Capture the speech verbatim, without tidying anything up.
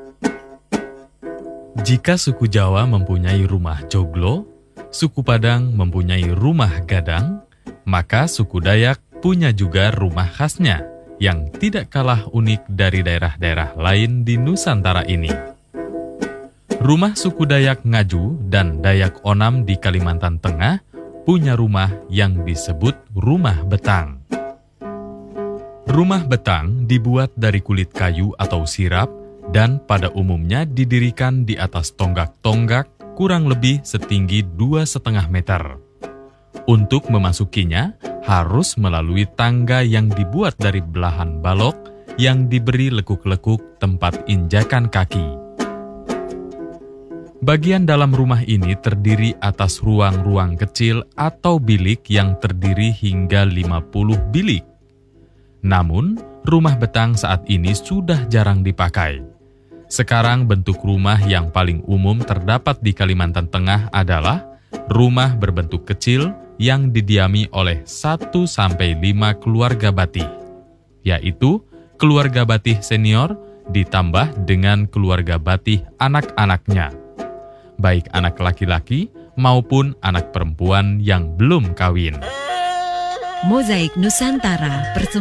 Jika suku Jawa mempunyai rumah joglo, suku Padang mempunyai rumah gadang, maka suku Dayak punya juga rumah khasnya yang tidak kalah unik dari daerah-daerah lain di Nusantara ini. Rumah suku Dayak Ngaju dan Dayak Onam di Kalimantan Tengah punya rumah yang disebut rumah betang. Rumah betang dibuat dari kulit kayu atau sirap dan pada umumnya didirikan di atas tonggak-tonggak kurang lebih setinggi dua setengah meter. Untuk memasukinya harus melalui tangga yang dibuat dari belahan balok yang diberi lekuk-lekuk tempat injakan kaki. Bagian dalam rumah ini terdiri atas ruang-ruang kecil atau bilik yang terdiri hingga lima puluh bilik. Namun, rumah betang saat ini sudah jarang dipakai. Sekarang bentuk rumah yang paling umum terdapat di Kalimantan Tengah adalah rumah berbentuk kecil yang didiami oleh satu sampai lima keluarga Batih, yaitu keluarga Batih senior ditambah dengan keluarga Batih anak-anaknya, baik anak laki-laki maupun anak perempuan yang belum kawin. Mozaik Nusantara.